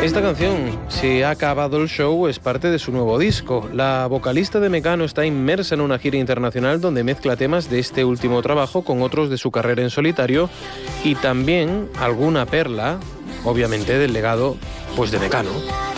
Esta canción, Se ha acabado el show, es parte de su nuevo disco. La vocalista de Mecano está inmersa en una gira internacional donde mezcla temas de este último trabajo con otros de su carrera en solitario y también alguna perla, obviamente del legado pues de Mecano.